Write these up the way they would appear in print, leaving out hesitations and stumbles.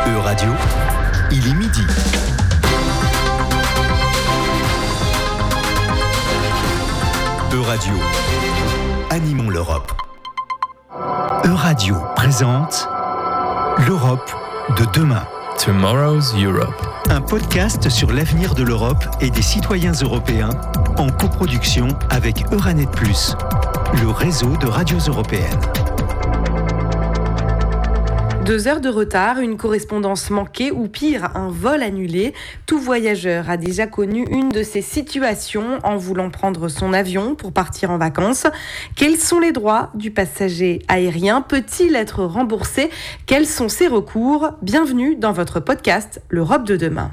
E-Radio, il est midi. E-Radio, animons l'Europe. E-Radio présente l'Europe de demain. Tomorrow's Europe. Un podcast sur l'avenir de l'Europe et des citoyens européens en coproduction avec Euranet+, le réseau de radios européennes. 2 heures de retard, une correspondance manquée ou pire, un vol annulé. Tout voyageur a déjà connu une de ces situations en voulant prendre son avion pour partir en vacances. Quels sont les droits du passager aérien ? Peut-il être remboursé ? Quels sont ses recours ? Bienvenue dans votre podcast L'Europe de demain.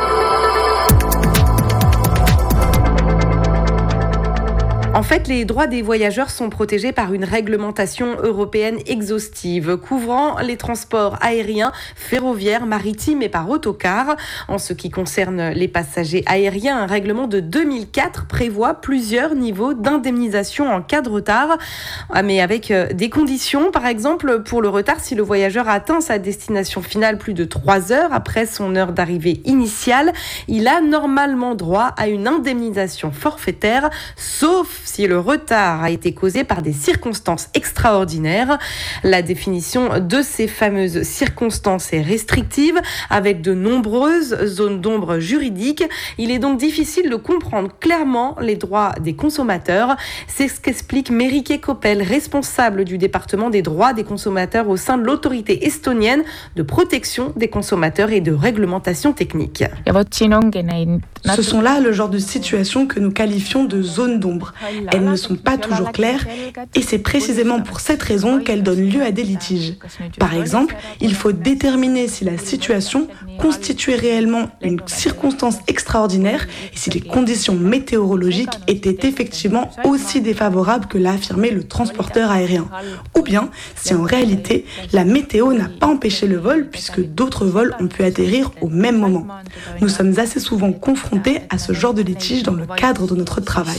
En fait, les droits des voyageurs sont protégés par une réglementation européenne exhaustive, couvrant les transports aériens, ferroviaires, maritimes et par autocar. En ce qui concerne les passagers aériens, un règlement de 2004 prévoit plusieurs niveaux d'indemnisation en cas de retard, mais avec des conditions. Par exemple, pour le retard, si le voyageur atteint sa destination finale plus de 3 heures après son heure d'arrivée initiale, il a normalement droit à une indemnisation forfaitaire, sauf si le retard a été causé par des circonstances extraordinaires. La définition de ces fameuses circonstances est restrictive, avec de nombreuses zones d'ombre juridiques. Il est donc difficile de comprendre clairement les droits des consommateurs. C'est ce qu'explique Merike Koppel, responsable du département des droits des consommateurs au sein de l'autorité estonienne de protection des consommateurs et de réglementation technique. Ce sont là le genre de situations que nous qualifions de zones d'ombre. Elles ne sont pas toujours claires et c'est précisément pour cette raison qu'elles donnent lieu à des litiges. Par exemple, il faut déterminer si la situation constituait réellement une circonstance extraordinaire et si les conditions météorologiques étaient effectivement aussi défavorables que l'a affirmé le transporteur aérien. Ou bien si en réalité, la météo n'a pas empêché le vol puisque d'autres vols ont pu atterrir au même moment. Nous sommes assez souvent confrontés à ce genre de litige dans le cadre de notre travail.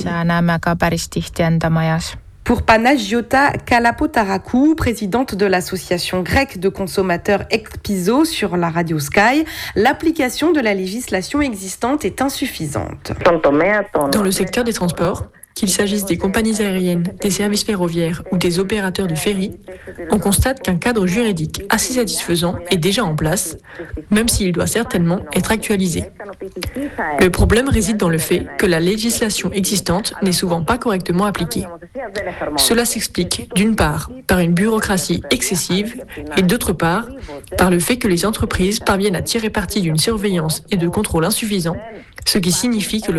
Pour Panagiota Kalapotarakou, présidente de l'association grecque de consommateurs Expiso sur la radio Sky, l'application de la législation existante est insuffisante. Dans le secteur des transports, qu'il s'agisse des compagnies aériennes, des services ferroviaires ou des opérateurs de ferry, on constate qu'un cadre juridique assez satisfaisant est déjà en place, même s'il doit certainement être actualisé. Le problème réside dans le fait que la législation existante n'est souvent pas correctement appliquée. Cela s'explique d'une part par une bureaucratie excessive et d'autre part par le fait que les entreprises parviennent à tirer parti d'une surveillance et de contrôle insuffisants, ce qui signifie que le